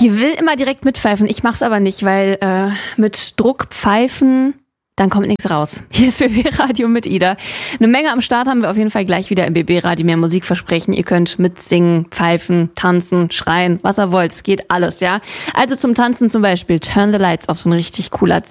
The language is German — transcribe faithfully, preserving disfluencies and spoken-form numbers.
Ich will immer direkt mitpfeifen, ich mach's aber nicht, weil äh, mit Druck pfeifen, dann kommt nichts raus. Hier ist B B-Radio mit Ida. Eine Menge am Start haben wir auf jeden Fall gleich wieder im B B-Radio. Mehr Musik versprechen. Ihr könnt mitsingen, pfeifen, tanzen, schreien, was ihr wollt. Es geht alles, ja. Also zum Tanzen zum Beispiel Turn the Lights Off, so ein richtig cooler